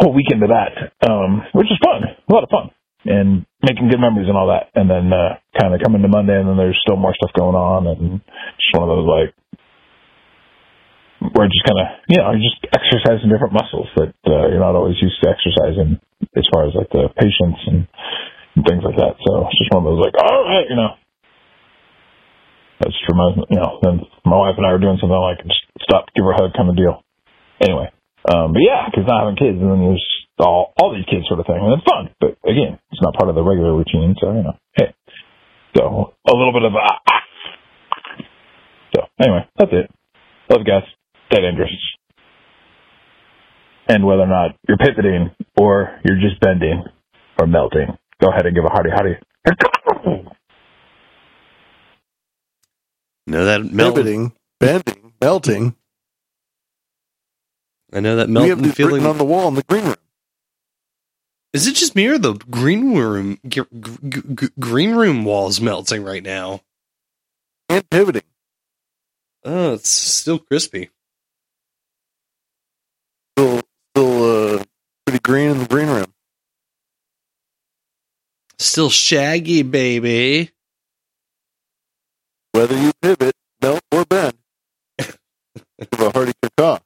whole weekend of that, which is fun, a lot of fun, and making good memories and all that. And then kind of coming to Monday, and then there's still more stuff going on, and just one of those like where just kind of you're just exercising different muscles that you're not always used to exercising as far as like the patience and things like that. So it's just one of those like, all right, that just reminds me, then my wife and I were doing something like just stop, give her a hug kind of deal. Anyway, but yeah, because not having kids, and then there's all these kids sort of thing, and it's fun. But again, it's not part of the regular routine, so hey. So a little bit of So anyway, that's it. Love you guys. Stay dangerous. And whether or not you're pivoting or you're just bending or melting, go ahead and give a hearty. That pivoting, bending, melting. I know that melting we have feeling on the wall in the green room. Is it just me or the green room green room walls melting right now? And pivoting. Oh, it's still crispy. Still pretty green in the green room. Still shaggy, baby. Whether you pivot, melt, or bend, give a hearty caca.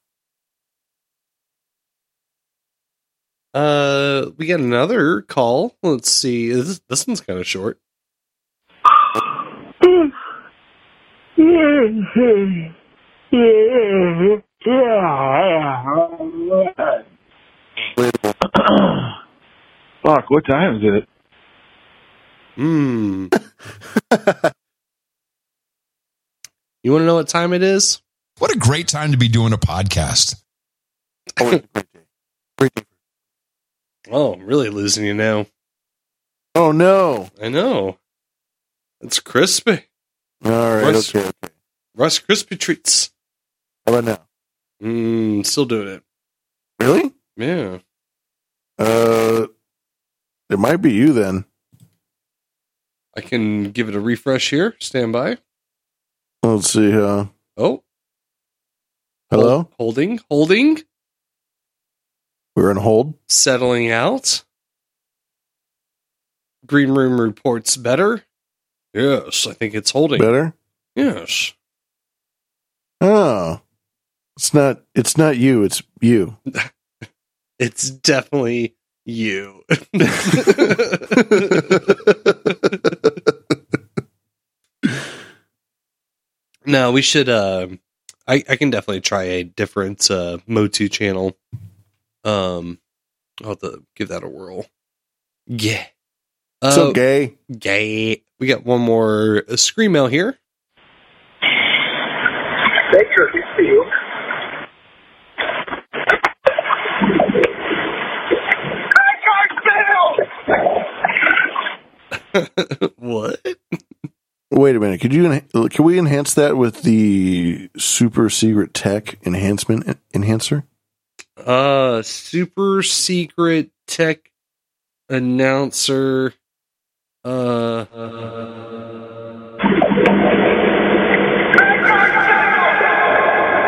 We got another call. Let's see. This one's kind of short. Fuck, what time is it? You want to know what time it is? What a great time to be doing a podcast. Great day. Oh, I'm really losing you now. Oh, no. I know. It's crispy. All right, okay. Rice Krispie treats. How about now? Still doing it. Really? Yeah. It might be you then. I can give it a refresh here. Stand by. Let's see. Oh. Hello? Holding. We're on hold. Settling out. Green room reports better. Yes, I think it's holding. Better? Yes. Oh. It's not you, it's you. It's definitely you. No, we should I can definitely try a different Motu channel. I'll have to give that a whirl. Yeah. So gay. Gay. We got one more screen mail here. Baker, it's for you. What? Wait a minute. Can we enhance that with the super secret tech enhancer? Super secret tech announcer.